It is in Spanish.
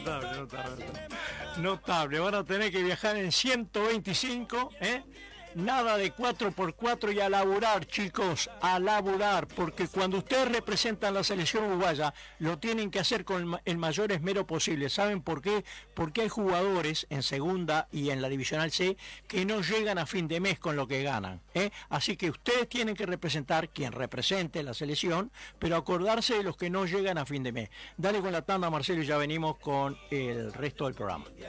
Notable, notable. Notable. Van a tener que viajar en 125, ¿eh? Nada de 4x4 y a laburar, chicos, a laburar, porque cuando ustedes representan la selección uruguaya, lo tienen que hacer con el mayor esmero posible. ¿Saben por qué? Porque hay jugadores en segunda y en la divisional C que no llegan a fin de mes con lo que ganan, ¿eh? Así que ustedes tienen que representar quien represente la selección, pero acordarse de los que no llegan a fin de mes. Dale con la tanda, Marcelo, y ya venimos con el resto del programa.